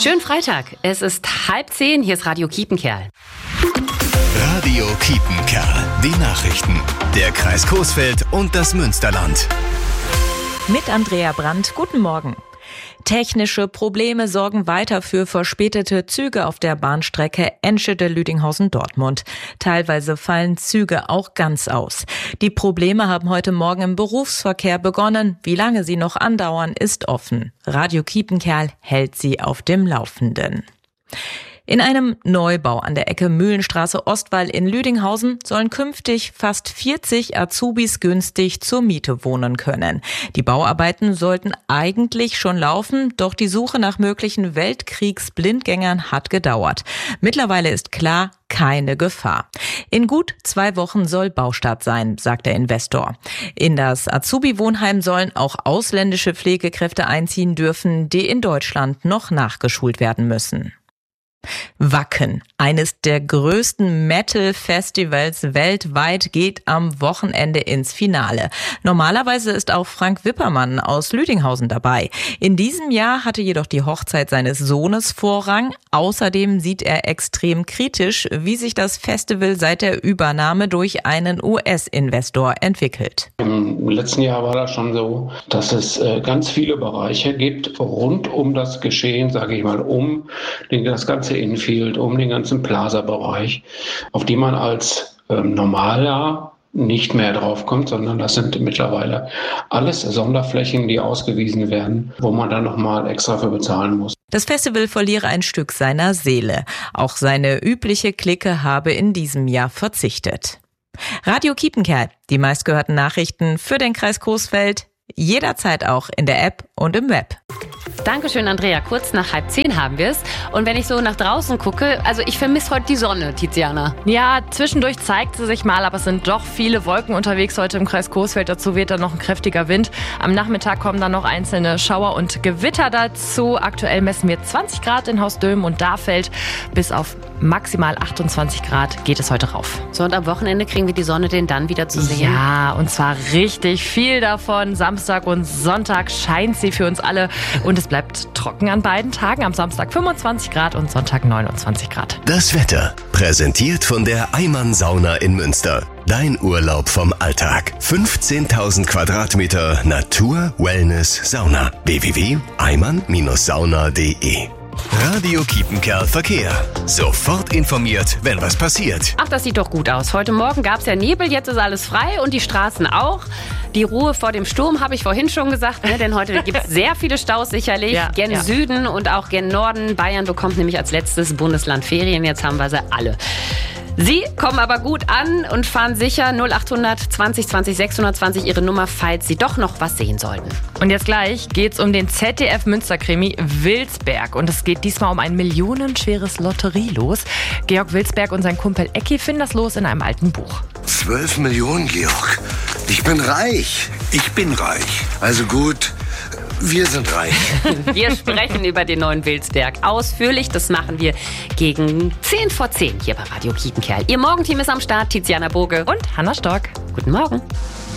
Schönen Freitag. Es ist 9:30. Hier ist Radio Kiepenkerl. Radio Kiepenkerl. Die Nachrichten. Der Kreis Coesfeld und das Münsterland. Mit Andrea Brandt. Guten Morgen. Technische Probleme sorgen weiter für verspätete Züge auf der Bahnstrecke Enschede-Lüdinghausen-Dortmund. Teilweise fallen Züge auch ganz aus. Die Probleme haben heute Morgen im Berufsverkehr begonnen. Wie lange sie noch andauern, ist offen. Radio Kiepenkerl hält sie auf dem Laufenden. In einem Neubau an der Ecke Mühlenstraße-Ostwall in Lüdinghausen sollen künftig fast 40 Azubis günstig zur Miete wohnen können. Die Bauarbeiten sollten eigentlich schon laufen, doch die Suche nach möglichen Weltkriegsblindgängern hat gedauert. Mittlerweile ist klar, keine Gefahr. In gut 2 Wochen soll Baustart sein, sagt der Investor. In das Azubi-Wohnheim sollen auch ausländische Pflegekräfte einziehen dürfen, die in Deutschland noch nachgeschult werden müssen. Wacken, eines der größten Metal-Festivals weltweit, geht am Wochenende ins Finale. Normalerweise ist auch Frank Wippermann aus Lüdinghausen dabei. In diesem Jahr hatte jedoch die Hochzeit seines Sohnes Vorrang. Außerdem sieht er extrem kritisch, wie sich das Festival seit der Übernahme durch einen US-Investor entwickelt. Im letzten Jahr war das schon so, dass es ganz viele Bereiche gibt rund um das Geschehen, sage ich mal, um das ganze Infield, um den ganzen Plaza-Bereich, auf die man als normaler nicht mehr draufkommt, sondern das sind mittlerweile alles Sonderflächen, die ausgewiesen werden, wo man dann nochmal extra für bezahlen muss. Das Festival verliere ein Stück seiner Seele. Auch seine übliche Clique habe in diesem Jahr verzichtet. Radio Kiepenkerl, die meistgehörten Nachrichten für den Kreis Coesfeld, jederzeit auch in der App und im Web. Dankeschön, Andrea. Kurz nach 9:30 haben wir es. Und wenn ich so nach draußen gucke, also ich vermisse heute die Sonne, Tiziana. Ja, zwischendurch zeigt sie sich mal, aber es sind doch viele Wolken unterwegs heute im Kreis Coesfeld. Dazu weht dann noch ein kräftiger Wind. Am Nachmittag kommen dann noch einzelne Schauer und Gewitter dazu. Aktuell messen wir 20 Grad in Hausdömen und Dahfeld. Bis auf maximal 28 Grad geht es heute rauf. So, und am Wochenende kriegen wir die Sonne denn dann wieder zu sehen? Ja, und zwar richtig viel davon. Samstag und Sonntag scheint sie für uns alle. Und es bleibt trocken an beiden Tagen. Am Samstag 25 Grad und Sonntag 29 Grad. Das Wetter, präsentiert von der Eimann Sauna in Münster. Dein Urlaub vom Alltag. 15.000 Quadratmeter Natur, Wellness, Sauna. www.eimann-sauna.de. Radio Kiepenkerl Verkehr. Sofort informiert, wenn was passiert. Ach, das sieht doch gut aus. Heute Morgen gab es ja Nebel, jetzt ist alles frei und die Straßen auch. Die Ruhe vor dem Sturm habe ich vorhin schon gesagt, ne? Denn heute gibt es sehr viele Staus sicherlich. Ja, Gen Süden und auch gen Norden. Bayern bekommt nämlich als letztes Bundesland Ferien. Jetzt haben wir sie alle. Sie kommen aber gut an und fahren sicher 0800 20 20 620 Ihre Nummer, falls Sie doch noch was sehen sollten. Und jetzt gleich geht's um den ZDF-Münsterkrimi Wilsberg. Und es geht diesmal um ein millionenschweres Lotterielos. Georg Wilsberg und sein Kumpel Ecki finden das Los in einem alten Buch. 12 Millionen, Georg. Ich bin reich. Ich bin reich. Also gut, wir sind reich. Wir sprechen über den neuen Wilsberg ausführlich. Das machen wir gegen 10 vor 10 hier bei Radio Kiepenkerl. Ihr Morgenteam ist am Start. Tiziana Boge und Hanna Stork. Guten Morgen.